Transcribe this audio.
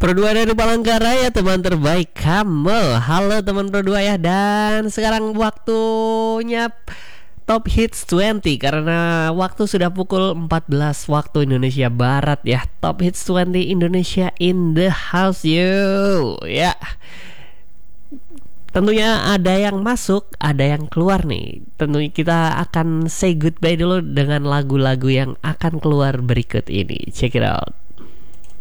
Pro 2 dari Palangkaraya, teman terbaik kamu. Halo teman Pro 2 ya. Dan sekarang waktunya Top Hits 20, karena waktu sudah pukul 14 waktu Indonesia Barat ya. Top Hits 20 Indonesia in the house you. Ya. Tentunya ada yang masuk, ada yang keluar nih. Tentunya kita akan say goodbye dulu dengan lagu-lagu yang akan keluar berikut ini. Check it out.